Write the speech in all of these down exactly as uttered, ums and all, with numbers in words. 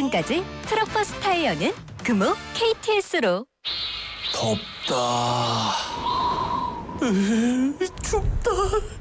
타운까지 트럭버스 타이어는 금호 케이티에스로. 덥다. 으, 춥다.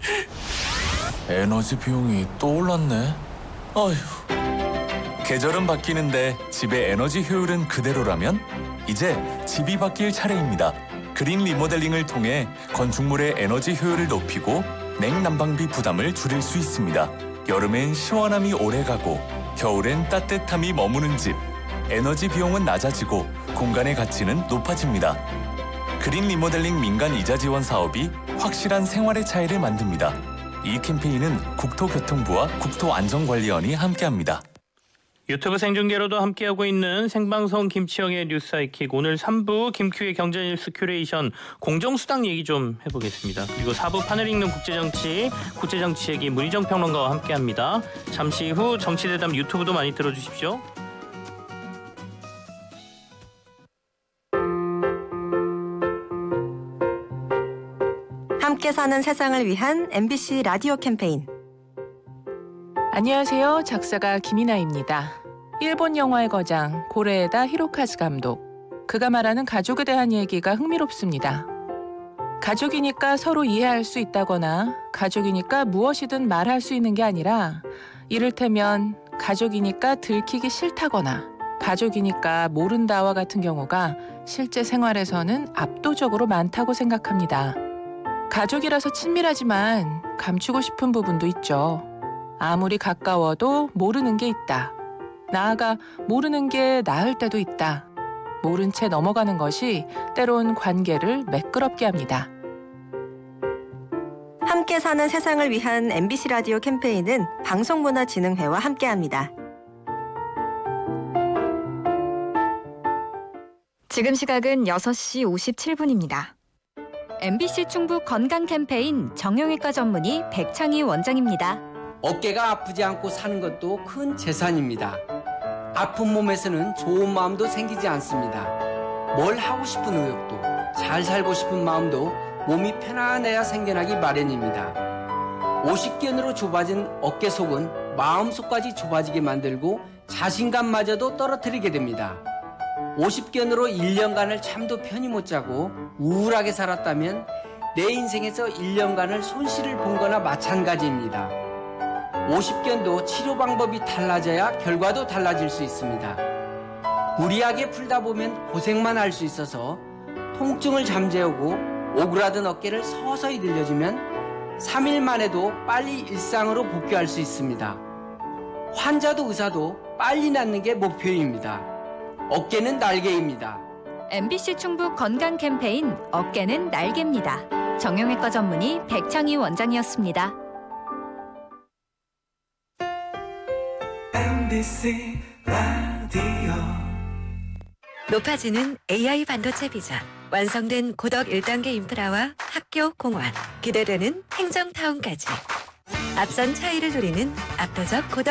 에너지 비용이 또 올랐네. 아휴. 계절은 바뀌는데 집의 에너지 효율은 그대로라면 이제 집이 바뀔 차례입니다. 그린 리모델링을 통해 건축물의 에너지 효율을 높이고 냉난방비 부담을 줄일 수 있습니다. 여름엔 시원함이 오래가고 겨울엔 따뜻함이 머무는 집. 에너지 비용은 낮아지고 공간의 가치는 높아집니다. 그린 리모델링 민간 이자 지원 사업이 확실한 생활의 차이를 만듭니다. 이 캠페인은 국토교통부와 국토안전관리원이 함께합니다. 유튜브 생중계로도 함께하고 있는 생방송 김치영의 뉴스 하이킥. 오늘 삼 부 김큐의 경제뉴스 큐레이션 공정수당 얘기 좀 해보겠습니다. 그리고 사 부 판을 읽는 국제정치, 국제정치 얘기 문희정 평론가와 함께합니다. 잠시 후 정치대담 유튜브도 많이 들어주십시오. 함께 사는 세상을 위한 엠비씨 라디오 캠페인. 안녕하세요. 작사가 김이나입니다. 일본 영화의 거장 고레에다 히로카즈 감독. 그가 말하는 가족에 대한 얘기가 흥미롭습니다. 가족이니까 서로 이해할 수 있다거나 가족이니까 무엇이든 말할 수 있는 게 아니라 이를테면 가족이니까 들키기 싫다거나 가족이니까 모른다와 같은 경우가 실제 생활에서는 압도적으로 많다고 생각합니다. 가족이라서 친밀하지만 감추고 싶은 부분도 있죠. 아무리 가까워도 모르는 게 있다. 나아가 모르는 게 나을 때도 있다. 모른 채 넘어가는 것이 때론 관계를 매끄럽게 합니다. 함께 사는 세상을 위한 엠비씨 라디오 캠페인은 방송문화진흥회와 함께합니다. 지금 시각은 여섯 시 오십칠 분입니다. 엠비씨 충북 건강 캠페인 정형외과 전문의 백창희 원장입니다. 어깨가 아프지 않고 사는 것도 큰 재산입니다. 아픈 몸에서는 좋은 마음도 생기지 않습니다. 뭘 하고 싶은 의욕도, 잘 살고 싶은 마음도 몸이 편안해야 생겨나기 마련입니다. 오십견으로 좁아진 어깨 속은 마음속까지 좁아지게 만들고 자신감마저도 떨어뜨리게 됩니다. 오십견으로 일 년간을 잠도 편히 못 자고 우울하게 살았다면 내 인생에서 일 년간을 손실을 본 거나 마찬가지입니다. 오십견도 치료 방법이 달라져야 결과도 달라질 수 있습니다. 무리하게 풀다 보면 고생만 할 수 있어서 통증을 잠재우고 오그라든 어깨를 서서히 늘려주면 삼 일 만에도 빨리 일상으로 복귀할 수 있습니다. 환자도 의사도 빨리 낫는 게 목표입니다. 어깨는 날개입니다. 엠비씨 충북 건강 캠페인 어깨는 날개입니다. 정형외과 전문의 백창희 원장이었습니다. 엠비씨 라디오. 높아지는 에이아이 반도체 비전, 완성된 고덕 일 단계 인프라와 학교, 공원, 기대되는 행정타운까지 앞선 차이를 누리는 압도적 고덕